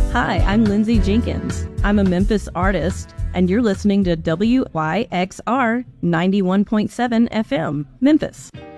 Hi, I'm Lindsay Jenkins. I'm a Memphis artist, and you're listening to WYXR 91.7 FM, Memphis.